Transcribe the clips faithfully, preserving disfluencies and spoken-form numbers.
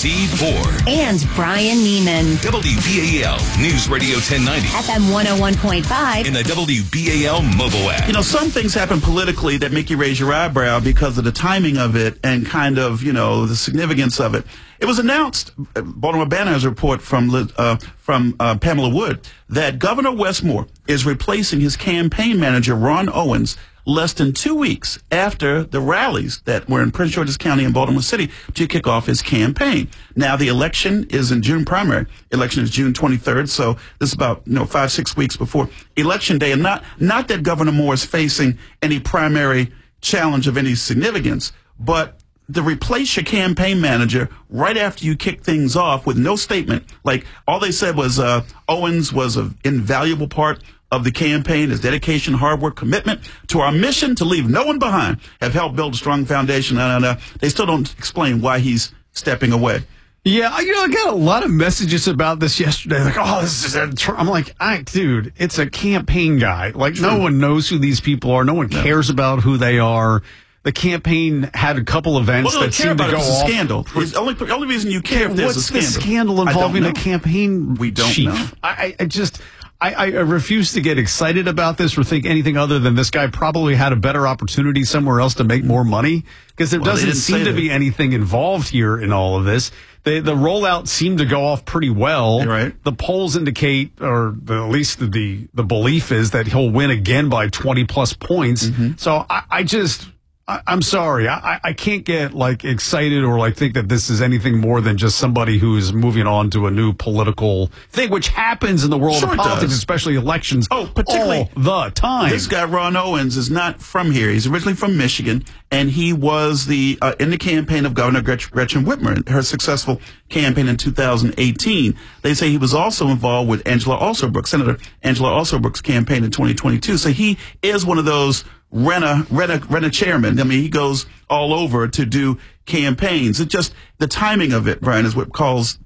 Steve Orr. And Brian Neiman. W B A L News Radio ten ninety. F M one oh one point five. In the W B A L mobile app. You know, some things happen politically that make you raise your eyebrow because of the timing of it and kind of, you know, the significance of it. It was announced, Baltimore Banner has a report from uh, from uh, Pamela Wood, that Governor Wes Moore is replacing his campaign manager, Ron Owens, less than two weeks after the rallies that were in Prince George's County and Baltimore City to kick off his campaign. Now, the election is in June, primary election is June twenty-third, so this is about, you know, five, six weeks before Election Day. And not, not that Governor Moore is facing any primary challenge of any significance, but to replace your campaign manager right after you kick things off with no statement. Like, all they said was uh, Owens was an invaluable part of the campaign. His dedication, hard work, commitment to our mission to leave no one behind have helped build a strong foundation. And uh, they still don't explain why he's stepping away. Yeah, you know, I got a lot of messages about this yesterday. Like, oh, this is a tr-. I'm like, I, dude, it's a campaign guy. Like, True. No one knows who these people are. No one no. cares about who they are. The campaign had a couple events well, that seemed to go it's off. A scandal. The only, the only reason you care if there's What's a scandal. What's the scandal involving a campaign We don't chief? know. I, I just, I, I refuse to get excited about this or think anything other than this guy probably had a better opportunity somewhere else to make more money, because there well, doesn't seem to that. be anything involved here in all of this. The, the rollout seemed to go off pretty well. You're right. The polls indicate, or the, at least the, the belief is, that he'll win again by twenty plus points. Mm-hmm. So I, I just... I, I'm sorry. I, I can't get like excited or like think that this is anything more than just somebody who is moving on to a new political thing, which happens in the world sure of politics, does. especially elections. Oh, particularly all the time. This guy Ron Owens is not from here. He's originally from Michigan, and he was the uh, in the campaign of Governor Gretchen, Gretchen Whitmer, her successful campaign in two thousand eighteen. They say he was also involved with Angela Alsobrooks, Senator Angela Alsobrooks' campaign in twenty twenty-two. So he is one of those Rena, Rena, Rena chairman. I mean, he goes all over to do campaigns. It just, the timing of it, Brian, is what calls.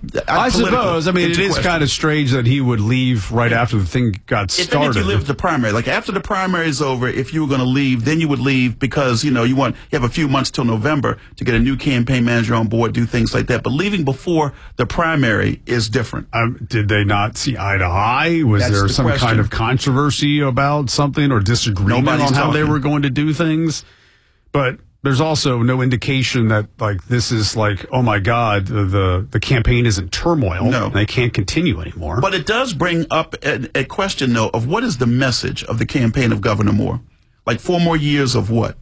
I suppose. I mean, it is question. kind of strange that he would leave right after the thing got started. If, if you live the primary, like after the primary is over, if you were going to leave, then you would leave because, you know, you want, you have a few months till November to get a new campaign manager on board, do things like that. But leaving before the primary is different. Um, did they not see eye to eye? Was That's there the some question. kind of controversy about something or disagreement Nobody's on how talking. they were going to do things? But there's also no indication that, like, this is like, oh my God, the the, the campaign is in turmoil. No. And they can't continue anymore. But it does bring up a, a question, though, of what is the message of the campaign of Governor Moore? Like four more years of what?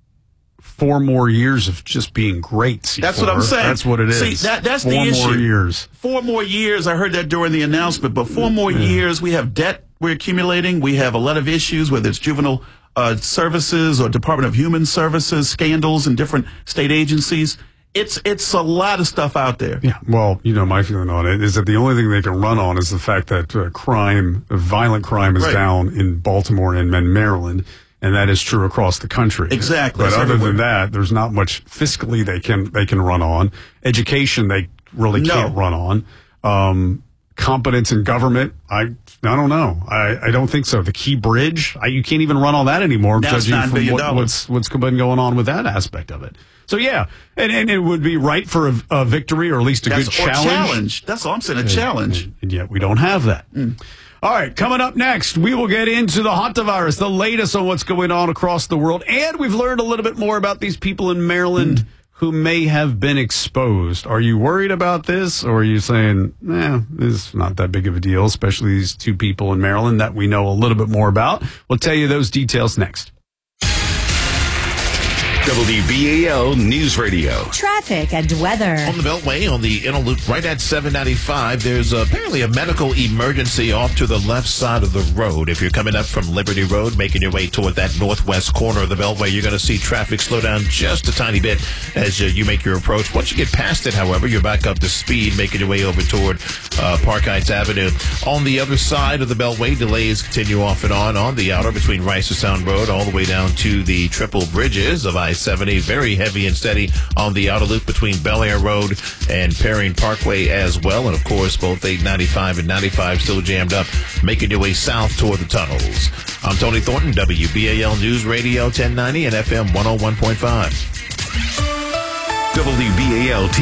Four more years of just being great. C four. That's what I'm saying. That's what it is. See, that, that's four the issue. Four more years. Four more years. I heard that during the announcement. But four more yeah. years, we have debt we're accumulating. We have a lot of issues, whether it's juvenile uh, services or Department of Human Services, scandals in different state agencies. It's it's a lot of stuff out there. Yeah, well, you know, my feeling on it is that the only thing they can run on is the fact that uh, crime, violent crime is right. down in Baltimore and Maryland. And that is true across the country. Exactly. But That's other everywhere. than that, there's not much fiscally they can they can run on. Education, they really no. can't run on. Um, competence in government, I I don't know. I, I don't think so. The Key Bridge, I, you can't even run all that anymore, That's judging from what, dollars. what's what's been going on with that aspect of it. So yeah, and, and it would be right for a, a victory or at least a That's, good challenge. challenge. That's all I'm saying. A and, challenge. And, and yet we don't have that. Mm. All right, coming up next, we will get into the Hantavirus, the latest on what's going on across the world. And we've learned a little bit more about these people in Maryland mm. who may have been exposed. Are you worried about this? Or are you saying, eh, this is not that big of a deal, especially these two people in Maryland that we know a little bit more about? We'll tell you those details next. W B A L News Radio. Traffic and weather. On the Beltway, on the inner loop, right at seven ninety-five, there's apparently a medical emergency off to the left side of the road. If you're coming up from Liberty Road, making your way toward that northwest corner of the Beltway, you're going to see traffic slow down just a tiny bit as uh, you make your approach. Once you get past it, however, you're back up to speed, making your way over toward uh, Park Heights Avenue. On the other side of the Beltway, delays continue off and on on the outer between Rice to Sound Road all the way down to the triple bridges of I seventy. Very heavy and steady on the outer loop between Bel Air Road and Perrine Parkway as well. And, of course, both eight ninety-five and ninety-five still jammed up, making your way south toward the tunnels. I'm Tony Thornton, W B A L News Radio ten ninety and F M one oh one point five. W B A L